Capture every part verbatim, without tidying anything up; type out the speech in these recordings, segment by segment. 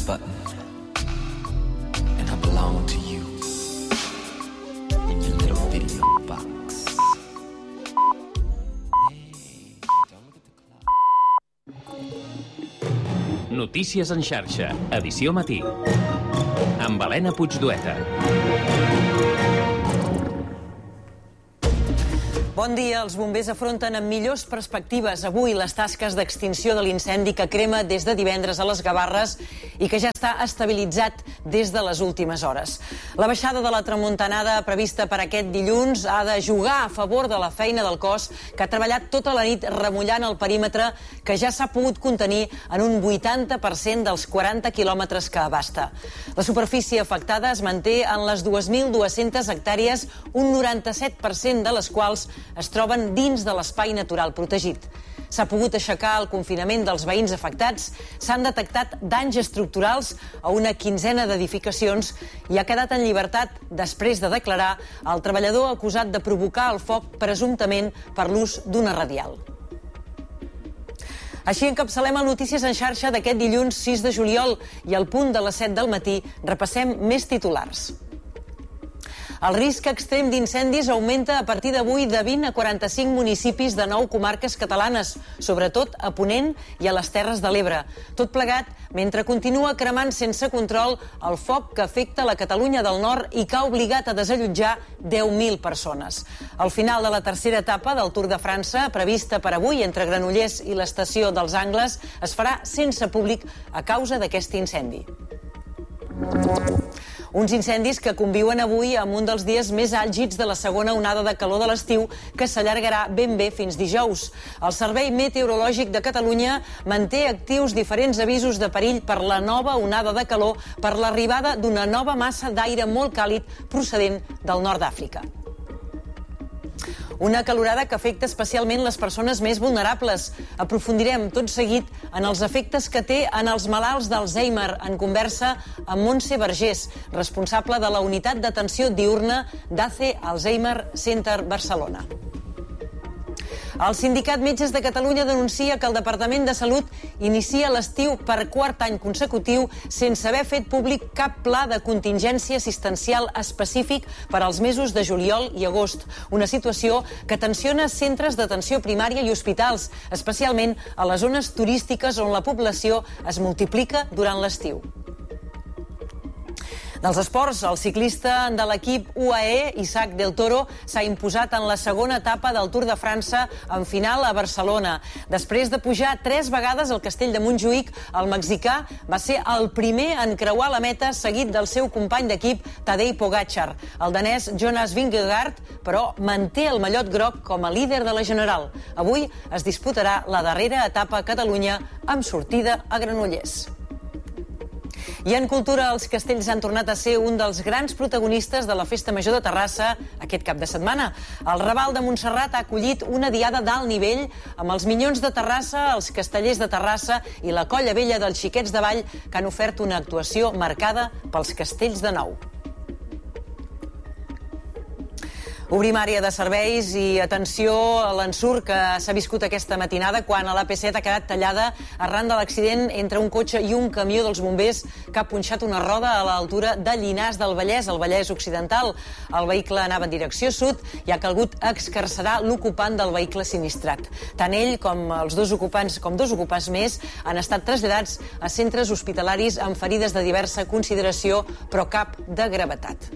button, and I belong to you in your little video box. Hey, don't look at the clock. Notícies en xarxa, edició matí. Amb Helena Puigdueta. Bon dia. Els bombers afronten amb millors perspectives avui les tasques d'extinció de l'incendi que crema des de divendres a les Gavarres i que ja està estabilitzat des de les últimes hores. La baixada de la tramuntanada prevista per aquest dilluns ha de jugar a favor de la feina del cos que ha treballat tota la nit remullant el perímetre que ja s'ha pogut contenir en un vuitanta per cent dels quaranta quilòmetres que abasta. La superfície afectada es manté en les dos mil dues-centes hectàrees, un noranta-set per cent de les quals es troben dins de l'espai natural protegit. S'ha pogut aixecar el confinament dels veïns afectats, s'han detectat danys estructurals a una quinzena d'edificacions i ha quedat en llibertat després de declarar el treballador acusat de provocar el foc presumptament per l'ús d'una radial. Així encapçalem el Notícies en xarxa d'aquest dilluns sis de juliol i al punt de les set del matí repassem més titulars. El risc extrem d'incendis augmenta a partir d'avui de vint a quaranta-cinc municipis de nou comarques catalanes, sobretot a Ponent i a les Terres de l'Ebre. Tot plegat mentre continua cremant sense control el foc que afecta la Catalunya del Nord i que ha obligat a desallotjar deu mil persones. Al final de la tercera etapa del Tour de França, prevista per avui entre Granollers i l'estació dels Angles, es farà sense públic a causa d'aquest incendi. Uns incendis que conviuen avui amb un dels dies més àlgids de la segona onada de calor de l'estiu que s'allargarà ben bé fins dijous. El Servei Meteorològic de Catalunya manté actius diferents avisos de perill per la nova onada de calor per l'arribada d'una nova massa d'aire molt càlid procedent del nord d'Àfrica. Una calorada que afecta especialment les persones més vulnerables. Aprofundirem tot seguit en els efectes que té en els malalts d'Alzheimer en conversa amb Montse Vergés, responsable de la unitat d'atenció diurna d'A C E Alzheimer Center Barcelona. El Sindicat Metges de Catalunya denuncia que el Departament de Salut inicia l'estiu per quart any consecutiu sense haver fet públic cap pla de contingència assistencial específic per als mesos de juliol i agost. Una situació que tensiona centres d'atenció primària i hospitals, especialment a les zones turístiques on la població es multiplica durant l'estiu. Dels esports, el ciclista de l'equip U A E, Isaac del Toro, s'ha imposat en la segona etapa del Tour de França en final a Barcelona. Després de pujar tres vegades al castell de Montjuïc, el mexicà va ser el primer en creuar la meta seguit del seu company d'equip Tadej Pogačar. El danès Jonas Vingegaard, però, manté el mallot groc com a líder de la general. Avui es disputarà la darrera etapa a Catalunya amb sortida a Granollers. I en cultura, els castells han tornat a ser un dels grans protagonistes de la Festa Major de Terrassa aquest cap de setmana. El Raval de Montserrat ha acollit una diada d'alt nivell amb els Minyons de Terrassa, els Castellers de Terrassa i la Colla Vella dels Xiquets de Vall, que han ofert una actuació marcada pels castells de nou. Obrim àrea de serveis i atenció a l'ensurt que s'ha viscut aquesta matinada quan a l'A P set ha quedat tallada arran de l'accident entre un cotxe i un camió dels bombers que ha punxat una roda a l'altura de Llinars del Vallès, al Vallès Occidental. El vehicle anava en direcció sud i ha calgut excarcerar l'ocupant del vehicle sinistrat. Tant ell com els dos ocupants, com dos ocupants més, han estat traslladats a centres hospitalaris amb ferides de diversa consideració, però cap de gravetat.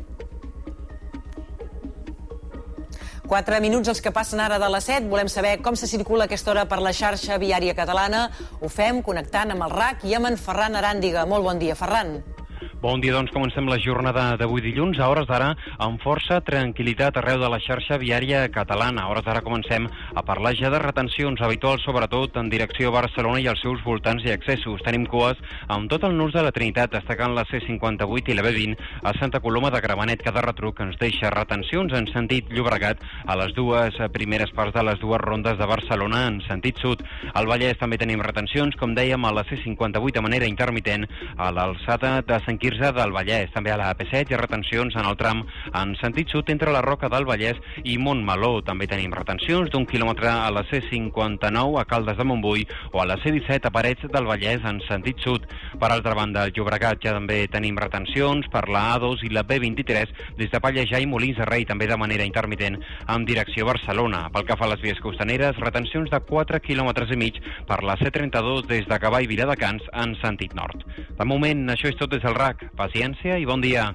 Quatre minuts els que passen ara de les set. Volem saber com se circula a aquesta hora per la xarxa viària catalana. Ho fem connectant amb el R A C i amb en Ferran Aràndiga. Molt bon dia, Ferran. Bon dia, doncs comencem la jornada d'avui dilluns, a hores d'ara, amb força tranquil·litat arreu de la xarxa viària catalana. A hores d'ara comencem a parlar ja de retencions habituals, sobretot en direcció a Barcelona i els seus voltants i accessos. Tenim cues amb tot el nus de la Trinitat, destacant la C cinquanta-vuit i la B vint a Santa Coloma de Gramenet. Cada retruc ens deixa retencions en sentit Llobregat a les dues primeres parts de les dues rondes de Barcelona en sentit sud. Al Vallès també tenim retencions, com dèiem, a la C cinquanta-vuit de manera intermitent a l'alçada de Sant Quirze Quirze del Vallès. També a la A P set hi ha retencions en el tram en sentit sud entre la Roca del Vallès i Montmeló. També tenim retencions d'un quilòmetre a la C cinquanta-nou a Caldes de Montbui o a la C disset a Parets del Vallès en sentit sud. Per altra banda, al Llobregat ja també tenim retencions per la A dos i la B vint-i-tres des de Pallejà i Molins de Rei, també de manera intermitent en direcció a Barcelona. Pel que fa a les vies costaneres, retencions de quatre quilòmetres i mig per la C trenta-dos des de Gavà i Viladecans en sentit nord. De moment, això és tot des del R A C. Paciència i bon dia.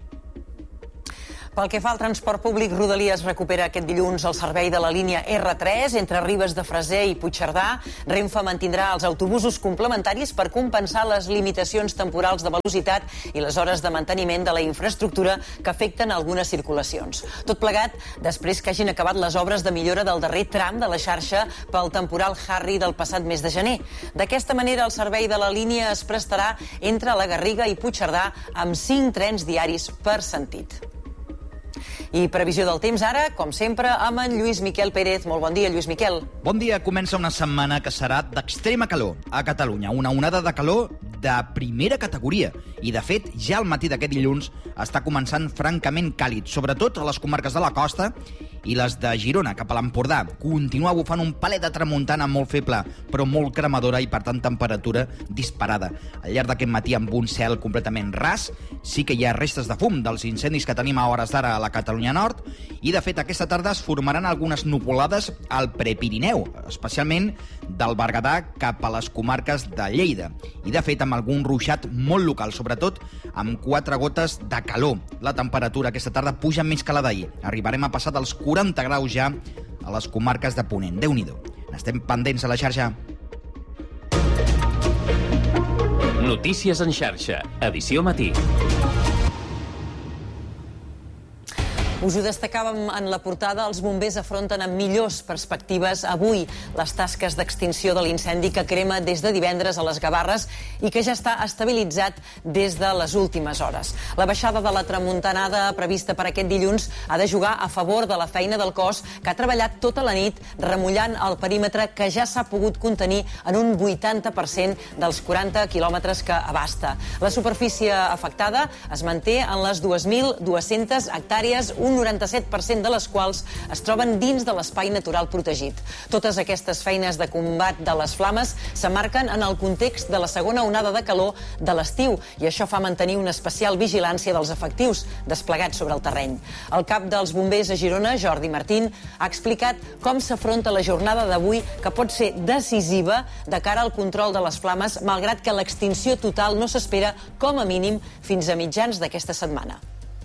Pel que fa al transport públic, Rodalies recupera aquest dilluns el servei de la línia R tres entre Ribes de Freser i Puigcerdà. Renfe mantindrà els autobusos complementaris per compensar les limitacions temporals de velocitat i les hores de manteniment de la infraestructura que afecten algunes circulacions. Tot plegat, després que hagin acabat les obres de millora del darrer tram de la xarxa pel temporal Harry del passat mes de gener. D'aquesta manera, el servei de la línia es prestarà entre la Garriga i Puigcerdà amb cinc trens diaris per sentit. I previsió del temps ara, com sempre, amb en Lluís Miquel Pérez. Molt bon dia, Lluís Miquel. Bon dia. Comença una setmana que serà d'extrema calor a Catalunya. Una onada de calor de primera categoria. I, de fet, ja al matí d'aquest dilluns està començant francament càlid, sobretot a les comarques de la costa i les de Girona, cap a l'Empordà. Continua bufant un palet de tramuntana molt feble, però molt cremadora i, per tant, temperatura disparada. Al llarg d'aquest matí, amb un cel completament ras, sí que hi ha restes de fum dels incendis que tenim a hores d'ara a la Catalunya Nord, i, de fet, aquesta tarda es formaran algunes nuvolades al Prepirineu, especialment del Berguedà cap a les comarques de Lleida. I, de fet, amb algun ruixat molt local, sobretot amb quatre gotes de calor. La temperatura aquesta tarda puja més que la d'ahir. Arribarem a passar dels quaranta graus ja a les comarques de Ponent. Déu-n'hi-do. N'estem pendents a la xarxa. Notícies en xarxa. Edició matí. Us ho destacàvem en la portada, els bombers afronten amb millors perspectives avui les tasques d'extinció de l'incendi que crema des de divendres a les Gavarres i que ja està estabilitzat des de les últimes hores. La baixada de la tramuntanada prevista per aquest dilluns ha de jugar a favor de la feina del cos que ha treballat tota la nit remullant el perímetre que ja s'ha pogut contenir en un vuitanta per cent dels quaranta quilòmetres que abasta. La superfície afectada es manté en les dues mil dues-centes hectàrees, un noranta-set per cent de les quals es troben dins de l'espai natural protegit. Totes aquestes feines de combat de les flames s'emmarquen en el context de la segona onada de calor de l'estiu i això fa mantenir una especial vigilància dels efectius desplegats sobre el terreny. El cap dels bombers a Girona, Jordi Martín, ha explicat com s'afronta la jornada d'avui, que pot ser decisiva de cara al control de les flames, malgrat que l'extinció total no s'espera com a mínim fins a mitjans d'aquesta setmana.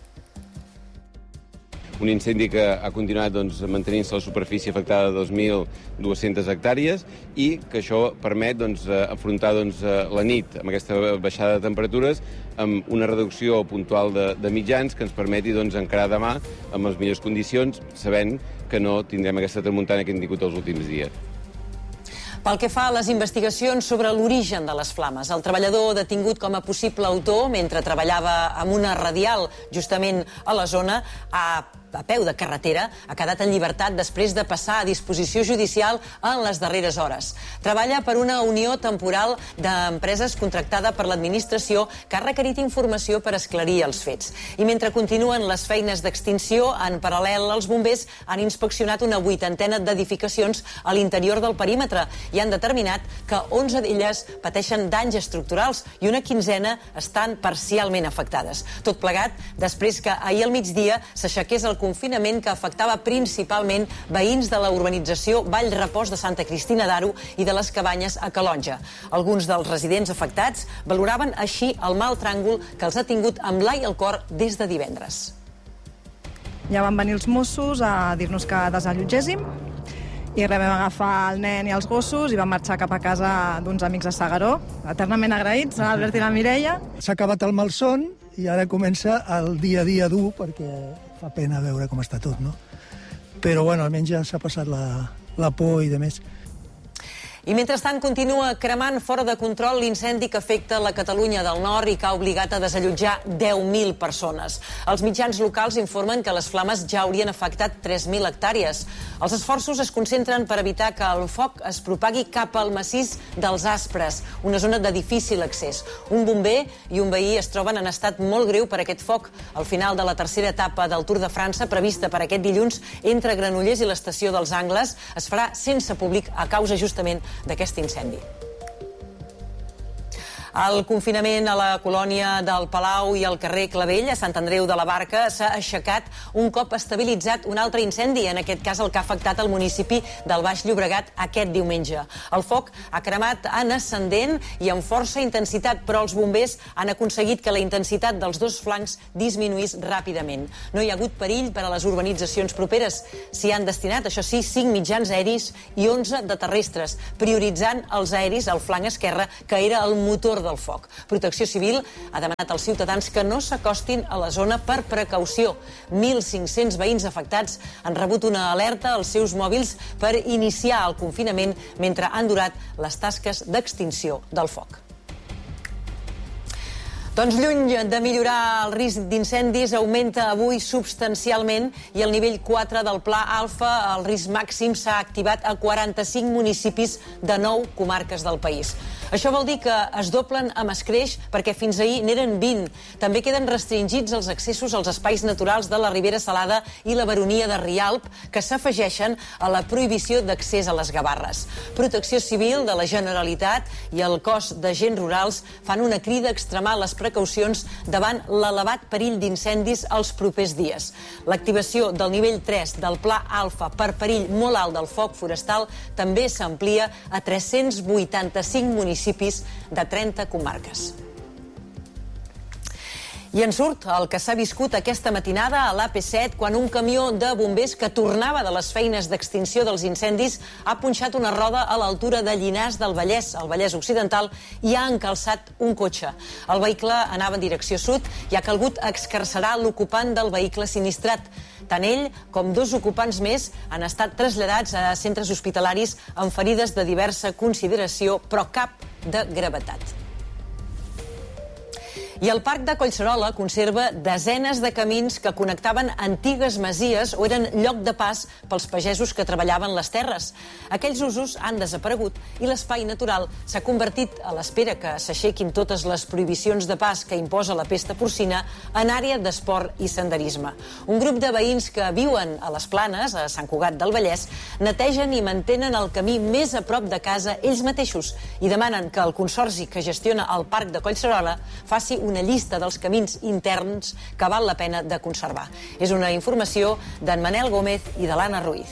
Un incendi que ha continuat doncs, mantenint-se la superfície afectada de dos mil dues-centes hectàrees i que això permet doncs, afrontar doncs, la nit amb aquesta baixada de temperatures amb una reducció puntual de, de mitjans que ens permeti doncs, encarar demà amb les millors condicions, sabent que no tindrem aquesta tramuntana que hem tingut els últims dies. Pel que fa a les investigacions sobre l'origen de les flames, el treballador detingut com a possible autor mentre treballava amb una radial justament a la zona ha a peu de carretera, ha quedat en llibertat després de passar a disposició judicial en les darreres hores. Treballa per una unió temporal d'empreses contractada per l'administració que ha requerit informació per esclarir els fets. I mentre continuen les feines d'extinció, en paral·lel els bombers han inspeccionat una vuitantena d'edificacions a l'interior del perímetre i han determinat que onze d'elles pateixen danys estructurals i una quinzena estan parcialment afectades. Tot plegat, després que ahir al migdia s'aixequés el confinament que afectava principalment veïns de la urbanització Vall Repòs de Santa Cristina d'Aro i de les Cabanyes a Calonja. Alguns dels residents afectats valoraven així el mal tràngol que els ha tingut amb l'ai al cor des de divendres. Ja van venir els Mossos a dir-nos que desallotgéssim i res, vam agafar el nen i els gossos i vam marxar cap a casa d'uns amics a S'Agaró, eternament agraïts, l'Albert i la Mireia. S'ha acabat el malson i ara comença el dia a dia dur perquè fa pena veure com està tot, no? Però, bueno, almenys ja s'ha passat la, la por i de més. I mentrestant continua cremant fora de control l'incendi que afecta la Catalunya del Nord i que ha obligat a desallotjar deu mil persones. Els mitjans locals informen que les flames ja haurien afectat tres mil hectàrees. Els esforços es concentren per evitar que el foc es propagui cap al massís dels Aspres, una zona de difícil accés. Un bomber i un veí es troben en estat molt greu per aquest foc. Al final de la tercera etapa del Tour de França, prevista per aquest dilluns, entre Granollers i l'estació dels Angles, es farà sense públic a causa justament d'aquest incendi. El confinament a la colònia del Palau i al carrer Clavell, a Sant Andreu de la Barca, s'ha aixecat un cop estabilitzat un altre incendi, en aquest cas el que ha afectat el municipi del Baix Llobregat aquest diumenge. El foc ha cremat en ascendent i amb força intensitat, però els bombers han aconseguit que la intensitat dels dos flancs disminuís ràpidament. No hi ha hagut perill per a les urbanitzacions properes. S'hi han destinat, això sí, cinc mitjans aeris i onze de terrestres, prioritzant els aeris al flanc esquerre, que era el motor del foc. Protecció Civil ha demanat als ciutadans que no s'acostin a la zona per precaució. mil cinc-cents veïns afectats han rebut una alerta als seus mòbils per iniciar el confinament mentre han durat les tasques d'extinció del foc. Doncs lluny de millorar el risc d'incendis, augmenta avui substancialment i el nivell quatre del Pla Alfa, el risc màxim, s'ha activat a quaranta-cinc municipis de nou comarques del país. Això vol dir que es doblen amb escreix perquè fins ahir n'eren vint. També queden restringits els accessos als espais naturals de la Ribera Salada i la Baronia de Rialp, que s'afegeixen a la prohibició d'accés a les Gavarres. Protecció Civil de la Generalitat i el cos d'agents rurals fan una crida a extremar les precaucions davant l'elevat perill d'incendis els propers dies. L'activació del nivell tres del Pla Alfa per perill molt alt del foc forestal també s'amplia a tres-cents vuitanta-cinc municipis de trenta comarques. I en surt el que s'ha viscut aquesta matinada a l'A P set quan un camió de bombers que tornava de les feines d'extinció dels incendis ha punxat una roda a l'altura de Llinars del Vallès, al Vallès Occidental, i ha encalçat un cotxe. El vehicle anava en direcció sud i ha calgut excarcerar l'ocupant del vehicle sinistrat. Tant ell com dos ocupants més han estat traslladats a centres hospitalaris amb ferides de diversa consideració, però cap de gravetat. I el Parc de Collserola conserva desenes de camins que connectaven antigues masies o eren lloc de pas pels pagesos que treballaven les terres. Aquells usos han desaparegut i l'espai natural s'ha convertit, a l'espera que s'aixequin totes les prohibicions de pas que imposa la pesta porcina, en àrea d'esport i senderisme. Un grup de veïns que viuen a les Planes, a Sant Cugat del Vallès, netegen i mantenen el camí més a prop de casa ells mateixos i demanen que el consorci que gestiona el Parc de Collserola faci una llista dels camins interns que val la pena de conservar. És una informació d'en Manel Gómez i de l'Anna Ruiz.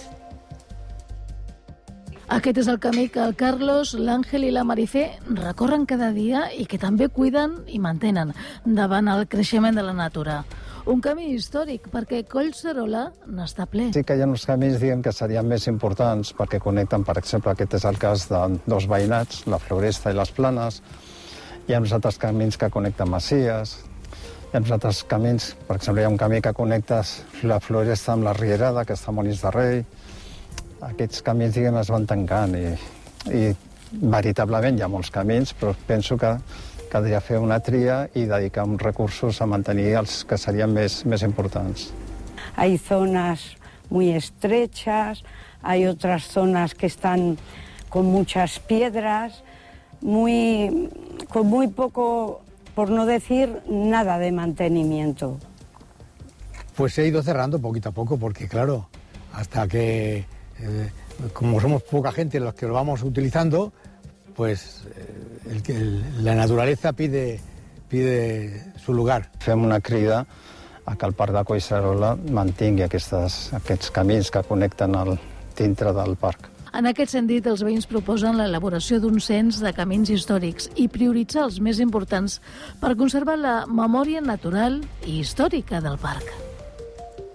Aquest és el camí que el Carlos, l'Àngel i la Marifé recorren cada dia i que també cuiden i mantenen davant el creixement de la natura. Un camí històric, perquè Collserola n'està ple. Sí que hi ha uns camins, diguem, que serien més importants perquè connecten, per exemple, aquest és el cas de dos veïnats, la Floresta i les Planes. Hi ha uns altres camins que connecten masies, hi ha uns altres camins, per exemple, hi ha un camí que connecta la Floresta amb la Rierada, que està a Molins de Rei. Aquests camins, diguem, es van tancant i, i veritablement hi ha molts camins, però penso que caldria fer una tria i dedicar uns recursos a mantenir els que serien més, més importants. Hay zonas muy estrechas, hay otras zonas que están con muchas piedras, muy, con muy poco, por no decir nada de mantenimiento. Pues se ha ido cerrando poquito a poco, porque claro, hasta que, eh, como somos poca gente los que lo vamos utilizando, pues eh, el, el, la naturaleza pide, pide su lugar. Fem una crida a que el Parc de Collserola mantingui aquestes, aquests camins que connecten el, dintre del parc. En aquest sentit, els veïns proposen l'elaboració d'un cens de camins històrics i prioritzar els més importants per conservar la memòria natural i històrica del parc.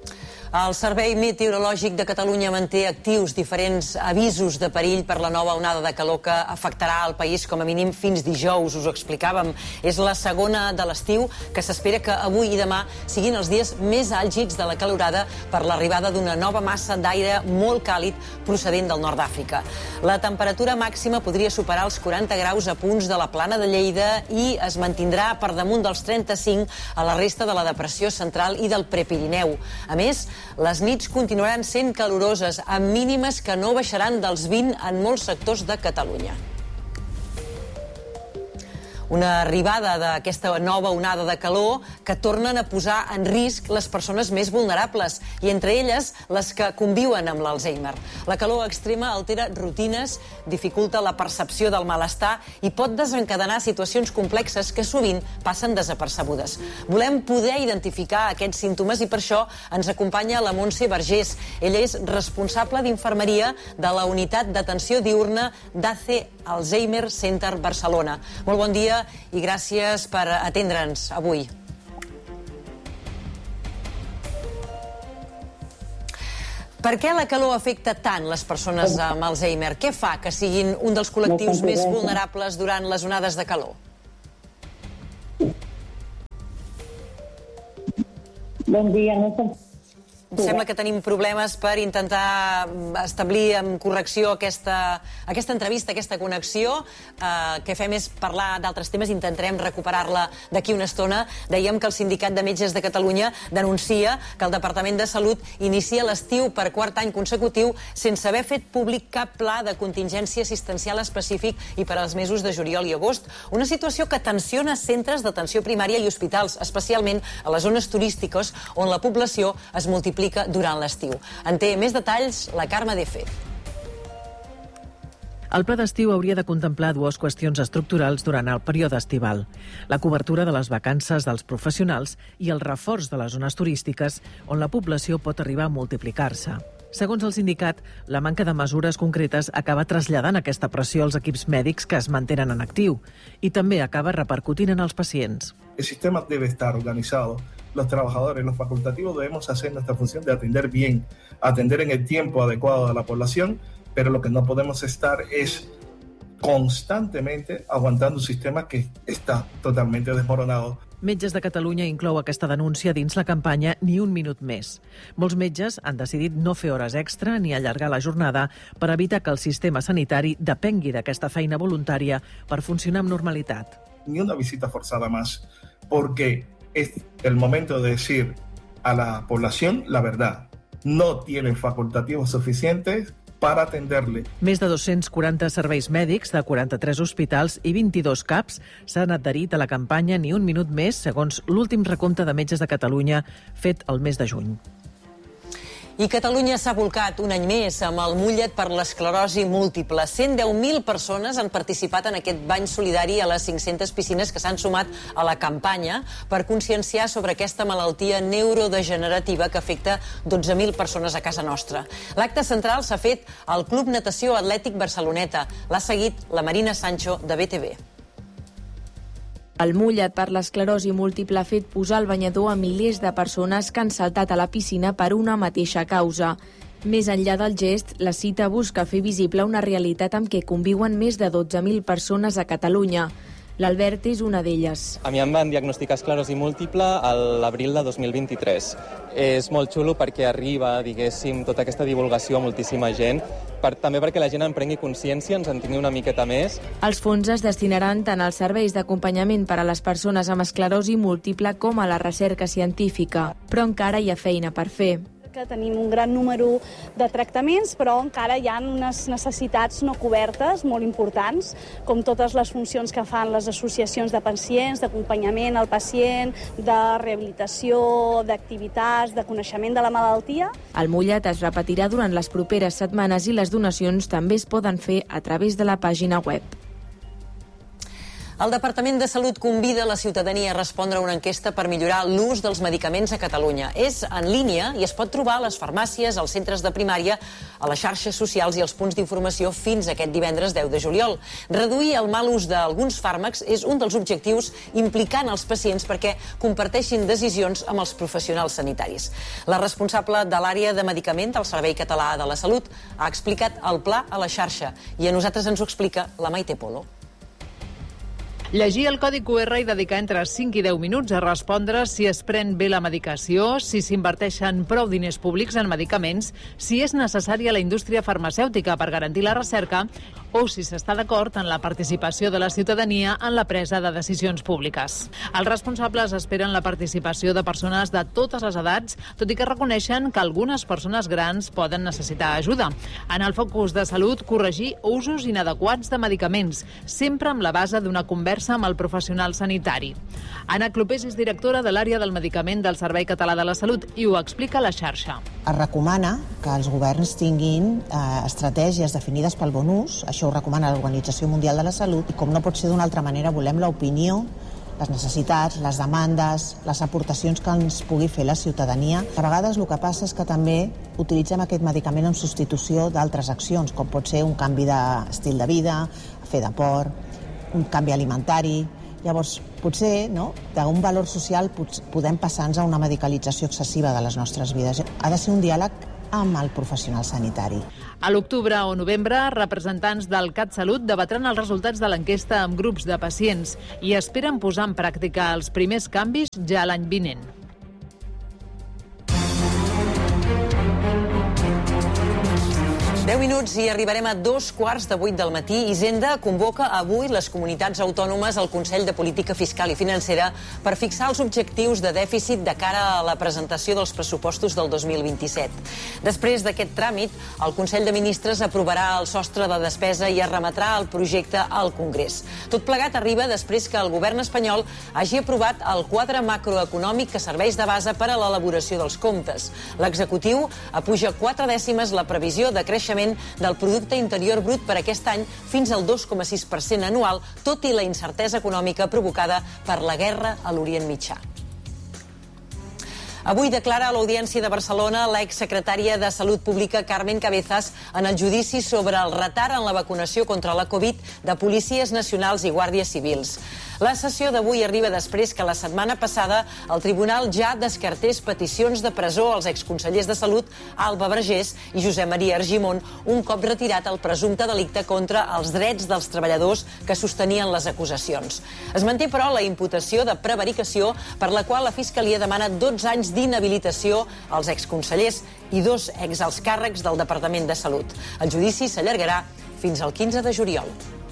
El Servei Meteorològic de Catalunya manté actius diferents avisos de perill per la nova onada de calor que afectarà el país com a mínim fins dijous, us ho explicàvem. És la segona de l'estiu, que s'espera que avui i demà siguin els dies més àlgids de la calorada per l'arribada d'una nova massa d'aire molt càlid procedent del nord d'Àfrica. La temperatura màxima podria superar els quaranta graus a punts de la Plana de Lleida i es mantindrà per damunt dels trenta-cinc a la resta de la depressió central i del Prepirineu. A més, les nits continuaran sent caloroses, amb mínimes que no baixaran dels vint en molts sectors de Catalunya. Una arribada d'aquesta nova onada de calor que tornen a posar en risc les persones més vulnerables i entre elles les que conviuen amb l'Alzheimer. La calor extrema altera rutines, dificulta la percepció del malestar i pot desencadenar situacions complexes que sovint passen desapercebudes. Volem poder identificar aquests símptomes i per això ens acompanya la Montse Vergés. Ella és responsable d'infermeria de la unitat d'atenció diurna d'A C Alzheimer Center Barcelona. Molt bon dia i gràcies per atendre'ns avui. Per què la calor afecta tant les persones amb Alzheimer? Què fa que siguin un dels col·lectius més vulnerables durant les onades de calor? Bon dia, no sé. Em sembla que tenim problemes per intentar establir amb correcció aquesta, aquesta entrevista, aquesta connexió. Eh, que fem és parlar d'altres temes, intentarem recuperar-la d'aquí una estona. Dèiem que el Sindicat de Metges de Catalunya denuncia que el Departament de Salut inicia l'estiu per quart any consecutiu sense haver fet públic cap pla de contingència assistencial específic i per als mesos de juliol i agost. Una situació que tensiona centres d'atenció primària i hospitals, especialment a les zones turístiques on la població es multiplica durant l'estiu. En té més detalls la Carme de Fe. El pla d'estiu hauria de contemplar dues qüestions estructurals durant el període estival: la cobertura de les vacances dels professionals i el reforç de les zones turístiques, on la població pot arribar a multiplicar-se. Segons el sindicat, la manca de mesures concretes acaba traslladant aquesta pressió als equips mèdics que es mantenen en actiu i també acaba repercutint en els pacients. El sistema debe estar organizado. Los trabajadores, los facultativos, debemos hacer nuestra función de atender bien, atender en el tiempo adecuado a la población, pero lo que no podemos estar es constantemente aguantando un sistema que está totalmente desmoronado. Metges de Catalunya inclou aquesta denúncia dins la campanya Ni un minut més. Molts metges han decidit no fer hores extra ni allargar la jornada per evitar que el sistema sanitari depengui d'aquesta feina voluntària per funcionar amb normalitat. Ni una visita forzada más, porque es el momento de decir a la población la verdad. No tienen facultativos suficientes para atenderle. Més de dos-cents quaranta serveis mèdics de quaranta-tres hospitals i vint-i-dos C A Ps s'han adherit a la campanya Ni un minut més, segons l'últim recompte de metges de Catalunya fet el mes de juny. I Catalunya s'ha volcat un any més amb el Mullet per l'esclerosi múltiple. cent deu mil persones han participat en aquest bany solidari a les cinc-centes piscines que s'han sumat a la campanya per conscienciar sobre aquesta malaltia neurodegenerativa que afecta dotze mil persones a casa nostra. L'acte central s'ha fet al Club Natació Atlètic Barceloneta. L'ha seguit la Marina Sancho de B T V. El Mullet per l'esclerosi múltiple ha fet posar el banyador a milers de persones que han saltat a la piscina per una mateixa causa. Més enllà del gest, la cita busca fer visible una realitat amb què conviuen més de dotze mil persones a Catalunya. L'Albert és una d'elles. A mi em van diagnosticar esclerosi múltiple a l'abril de dos mil vint-i-tres. És molt xulo perquè arriba, diguéssim, tota aquesta divulgació a moltíssima gent, per, també perquè la gent en prengui consciència, ens en tingui una miqueta més. Els fons es destinaran tant als serveis d'acompanyament per a les persones amb esclerosi múltiple com a la recerca científica, però encara hi ha feina per fer. Que tenim un gran número de tractaments, però encara hi ha unes necessitats no cobertes molt importants, com totes les funcions que fan les associacions de pacients, d'acompanyament al pacient, de rehabilitació, d'activitats, de coneixement de la malaltia. El Mullet es repetirà durant les properes setmanes i les donacions també es poden fer a través de la pàgina web. El Departament de Salut convida la ciutadania a respondre a una enquesta per millorar l'ús dels medicaments a Catalunya. És en línia i es pot trobar a les farmàcies, als centres de primària, a les xarxes socials i als punts d'informació fins aquest divendres deu de juliol. Reduir el mal ús d'alguns fàrmacs és un dels objectius implicant els pacients perquè comparteixin decisions amb els professionals sanitaris. La responsable de l'àrea de medicament del Servei Català de la Salut ha explicat el pla a la xarxa i a nosaltres ens ho explica la Maite Polo. Llegir el codi cu erre i dedicar entre cinc i deu minuts a respondre si es pren bé la medicació, si s'inverteixen prou diners públics en medicaments, si és necessària la indústria farmacèutica per garantir la recerca o si s'està d'acord en la participació de la ciutadania en la presa de decisions públiques. Els responsables esperen la participació de persones de totes les edats, tot i que reconeixen que algunes persones grans poden necessitar ajuda. En el focus de salut, corregir usos inadequats de medicaments, sempre amb la base d'una conversa amb el professional sanitari. Anna Clopés és directora de l'àrea del medicament del Servei Català de la Salut i ho explica a la xarxa. Es recomana que els governs tinguin eh, estratègies definides pel bon ús, això ho recomana l'Organització Mundial de la Salut, i com no pot ser d'una altra manera, volem l'opinió, les necessitats, les demandes, les aportacions que ens pugui fer la ciutadania. A vegades el que passa és que també utilitzem aquest medicament en substitució d'altres accions, com pot ser un canvi d'estil de vida, fer deport, un canvi alimentari. Llavors, potser, no, d'un valor social podem passar-nos a una medicalització excessiva de les nostres vides. Ha de ser un diàleg amb el professional sanitari. A l'octubre o novembre, representants del CatSalut debatran els resultats de l'enquesta amb grups de pacients i esperen posar en pràctica els primers canvis ja l'any vinent. deu minuts i arribarem a dos quarts de vuit del matí. Hisenda convoca avui les comunitats autònomes al Consell de Política Fiscal i Financera per fixar els objectius de dèficit de cara a la presentació dels pressupostos del dos mil vint-i-set. Després d'aquest tràmit, el Consell de Ministres aprovarà el sostre de despesa i es remetrà el projecte al Congrés. Tot plegat arriba després que el govern espanyol hagi aprovat el quadre macroeconòmic que serveix de base per a l'elaboració dels comptes. L'executiu apuja quatre dècimes la previsió de creixement del producte interior brut per aquest any fins al dos coma sis per cent anual, tot i la incertesa econòmica provocada per la guerra a l'Orient Mitjà. Avui declara a l'Audiència de Barcelona l'exsecretària de Salut Pública Carmen Cabezas en el judici sobre el retard en la vacunació contra la Covid de policies nacionals i guàrdies civils. La sessió d'avui arriba després que la setmana passada el tribunal ja descartés peticions de presó als exconsellers de Salut Alba Vergés i Josep Maria Argimon, un cop retirat el presumpte delicte contra els drets dels treballadors que sostenien les acusacions. Es manté, però, la imputació de prevaricació per la qual la Fiscalia demana dotze anys d'inhabilitació als exconsellers i dos exalts càrrecs del Departament de Salut. El judici s'allargarà fins al quinze de juliol.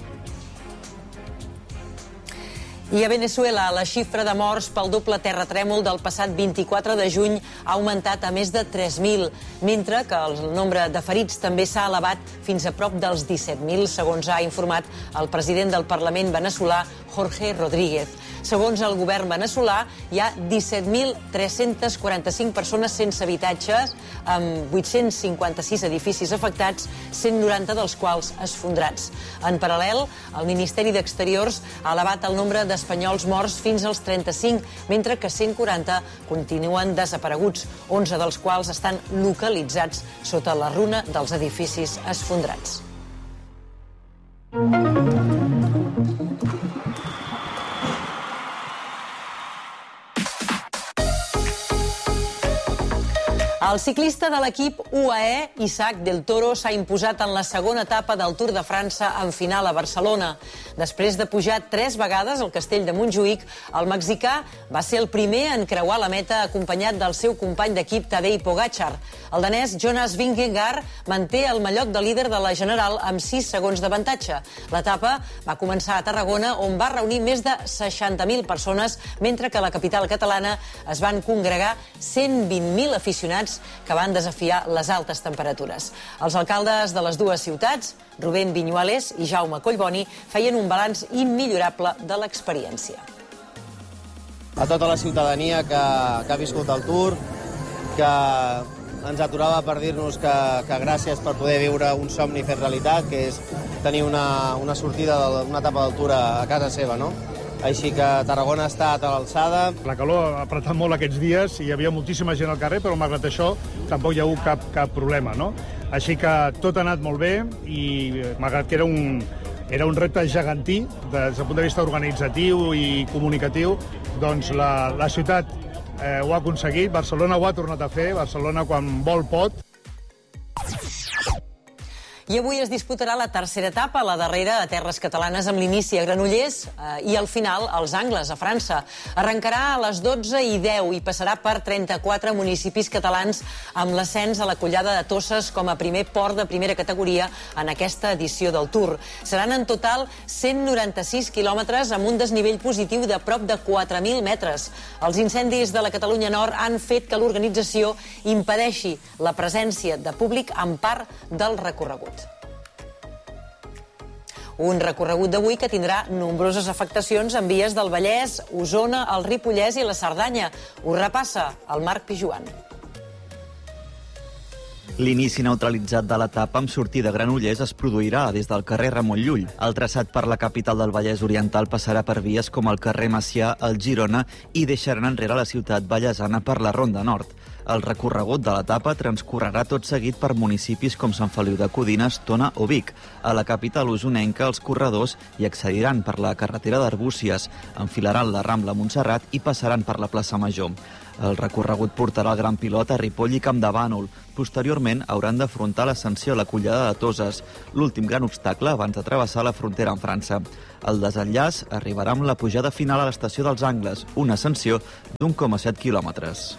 I a Venezuela, la xifra de morts pel doble terratrèmol del passat vint-i-quatre de juny ha augmentat a més de tres mil, mentre que el nombre de ferits també s'ha elevat fins a prop dels disset mil, segons ha informat el president del Parlament veneçolà, Jorge Rodríguez. Segons el govern veneçolà, hi ha disset mil tres-cents quaranta-cinc persones sense habitatges, amb vuit-cents cinquanta-sis edificis afectats, cent noranta dels quals esfondrats. En paral·lel, el Ministeri d'Exteriors ha elevat el nombre d'espanyols morts fins als trenta-cinc, mentre que cent quaranta continuen desapareguts, onze dels quals estan localitzats sota la runa dels edificis esfondrats. El ciclista de l'equip U A E, Isaac del Toro, s'ha imposat en la segona etapa del Tour de França en final a Barcelona. Després de pujar tres vegades al castell de Montjuïc, el mexicà va ser el primer en creuar la meta acompanyat del seu company d'equip Tadej Pogačar. El danès Jonas Vingegaard manté el mallot de líder de la General amb sis segons d'avantatge. L'etapa va començar a Tarragona, on va reunir més de seixanta mil persones, mentre que a la capital catalana es van congregar cent vint mil aficionats que van desafiar les altes temperatures. Els alcaldes de les dues ciutats, Rubén Viñuales i Jaume Collboni, feien un balanç immillorable de l'experiència. A tota la ciutadania que, que ha viscut el Tour, que ens aturava per dir-nos que, que gràcies per poder viure un somni fet realitat, que és tenir una, una sortida d'una etapa d'altura a casa seva, no? Així que Tarragona ha estat a l'alçada. La calor ha apretat molt aquests dies i hi havia moltíssima gent al carrer, però malgrat això tampoc hi ha hagut cap, cap problema, no? Així que tot ha anat molt bé i malgrat que era un, era un repte gegantí des del punt de vista organitzatiu i comunicatiu, doncs la, la ciutat eh, ho ha aconseguit, Barcelona ho ha tornat a fer, Barcelona quan vol pot. I avui es disputarà la tercera etapa, la darrera a terres catalanes, amb l'inici a Granollers eh, i al final als Angles, a França. Arrencarà a les dotze i deu i passarà per trenta-quatre municipis catalans amb l'ascens a la Collada de Toses com a primer port de primera categoria en aquesta edició del Tour. Seran en total cent noranta-sis quilòmetres amb un desnivell positiu de prop de quatre mil metres. Els incendis de la Catalunya Nord han fet que l'organització impedeixi la presència de públic en part del recorregut. Un recorregut d'avui que tindrà nombroses afectacions en vies del Vallès, Osona, el Ripollès i la Cerdanya. Ho repassa el Marc Pijuan. L'inici neutralitzat de l'etapa amb sortida a Granollers es produirà des del carrer Ramon Llull. El traçat per la capital del Vallès Oriental passarà per vies com el carrer Macià, el Girona i deixaran enrere la ciutat vallesana per la Ronda Nord. El recorregut de l'etapa transcorrerà tot seguit per municipis com Sant Feliu de Codines, Tona o Vic. A la capital usonenca, els corredors hi accediran per la carretera d'Arbúcies, enfilaran la Rambla Montserrat i passaran per la plaça Major. El recorregut portarà el Gran Pilot a Ripoll i Camp de Bànol. Posteriorment, hauran d'afrontar l'ascensió a la Collada de Toses, l'últim gran obstacle abans de travessar la frontera amb França. El desenllaç arribarà amb la pujada final a l'estació dels Angles, una ascensió d'un coma set quilòmetres.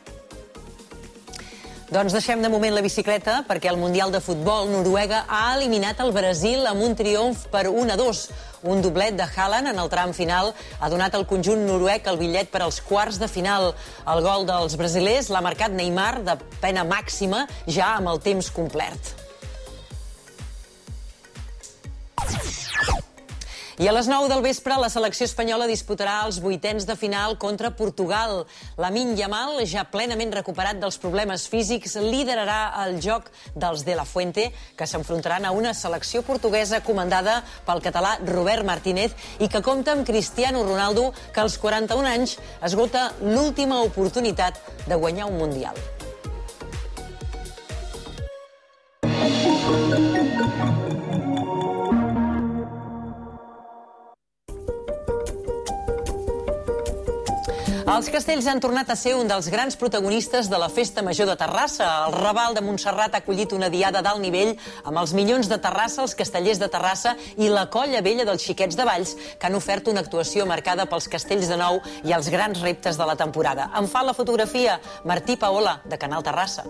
Doncs deixem de moment la bicicleta perquè al Mundial de Futbol Noruega ha eliminat el Brasil amb un triomf per un a dos. Un doblet de Haaland en el tram final ha donat al conjunt noruec el bitllet per als quarts de final. El gol dels brasilers l'ha marcat Neymar de pena màxima ja amb el temps complert. I a les nou del vespre, la selecció espanyola disputarà els vuitens de final contra Portugal. Lamine Yamal, ja plenament recuperat dels problemes físics, liderarà el joc dels De La Fuente, que s'enfrontaran a una selecció portuguesa comandada pel català Robert Martínez i que compta amb Cristiano Ronaldo, que als quaranta-un anys esgota l'última oportunitat de guanyar un Mundial. Els castells han tornat a ser un dels grans protagonistes de la Festa Major de Terrassa. El Raval de Montserrat ha acollit una diada d'alt nivell amb els Minyons de Terrassa, els Castellers de Terrassa i la Colla Vella dels Xiquets de Valls, que han ofert una actuació marcada pels castells de nou i els grans reptes de la temporada. En fa la fotografia Martí Paola, de Canal Terrassa.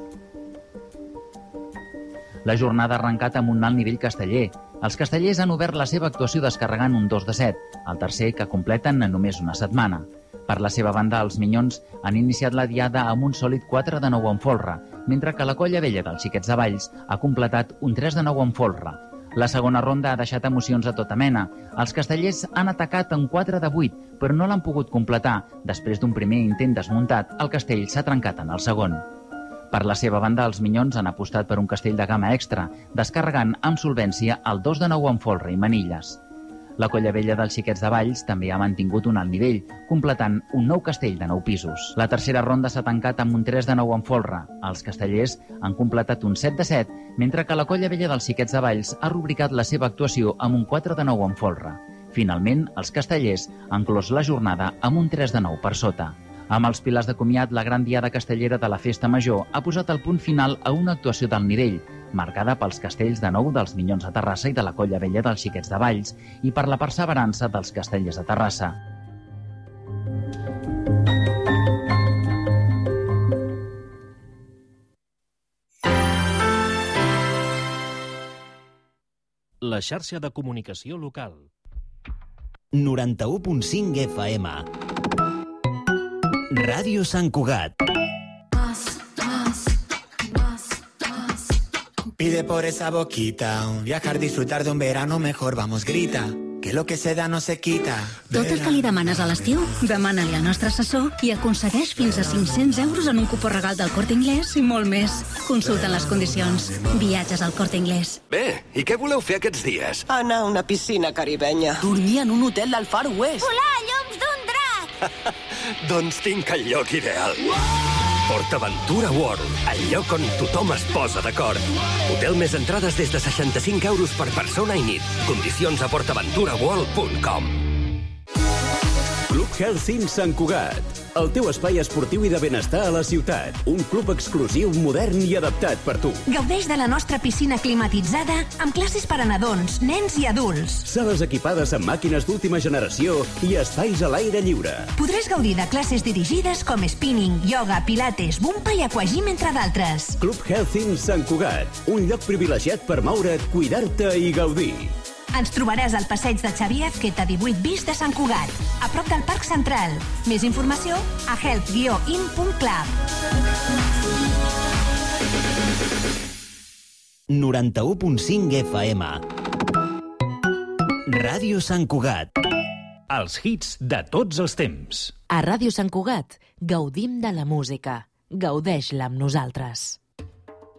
La jornada ha arrencat amb un alt nivell casteller. Els castellers han obert la seva actuació descarregant un dos de set, el tercer que completen en només una setmana. Per la seva banda, els Minyons han iniciat la diada amb un sòlid quatre de nou en folre, mentre que la Colla Vella dels Xiquets de Valls ha completat un tres de nou en folre. La segona ronda ha deixat emocions a tota mena. Els castellers han atacat en quatre de vuit, però no l'han pogut completar. Després d'un primer intent desmuntat, el castell s'ha trencat en el segon. Per la seva banda, els Minyons han apostat per un castell de gamma extra, descarregant amb solvència el dos de nou en folre i manilles. La Colla Vella dels Xiquets de Valls també ha mantingut un alt nivell, completant un nou castell de nou pisos. La tercera ronda s'ha tancat amb un tres de nou en folre. Els castellers han completat un set de set, mentre que la Colla Vella dels Xiquets de Valls ha rubricat la seva actuació amb un quatre de nou en folre. Finalment, els castellers han clos la jornada amb un tres de nou per sota. Amb els pilars de comiat, la gran diada castellera de la Festa Major ha posat el punt final a una actuació d'alt nivell, marcada pels castells de nou dels Minyons de Terrassa i de la Colla Vella dels Xiquets de Valls i per la perseverança dels Castellers de Terrassa. La xarxa de comunicació local. noranta-u punt cinc F M. Ràdio Sant Cugat. Pide por esa boquita, un viajar, disfrutar de un verano mejor, vamos, grita. que lo que se da no se quita. Tot el que li demanes a l'estiu, demana-li al nostre assessor i aconsegueix fins a cinc-cents euros en un cupó regal del Corte Inglés i molt més. Consulta les condicions. Viatges al Corte Inglés. Bé, i què voleu fer aquests dies? Anar a una piscina caribenya. Dormir en un hotel del Far West. Volar a llums d'un drac. Doncs tinc el lloc ideal. PortAventura World, el lloc on tothom es posa d'acord. Hotel més entrades des de seixanta-cinc euros per persona i nit. Condicions a port aventura world punt com. Club Health Sant Cugat, el teu espai esportiu i de benestar a la ciutat. Un club exclusiu, modern i adaptat per tu. Gaudeix de la nostra piscina climatitzada amb classes per a nadons, nens i adults. Sales equipades amb màquines d'última generació i espais a l'aire lliure. Podràs gaudir de classes dirigides com spinning, yoga, pilates, bumpa i aquagym, entre d'altres. Club Health Sant Cugat, un lloc privilegiat per moure't, cuidar-te i gaudir. Ens trobaràs al passeig de Xavier Azqueta divuit bis de Sant Cugat, a prop del Parc Central. Més informació a health guió in punt club. noranta-u punt cinc F M. Ràdio Sant Cugat. Els hits de tots els temps. A Ràdio Sant Cugat gaudim de la música. Gaudeix-la amb nosaltres.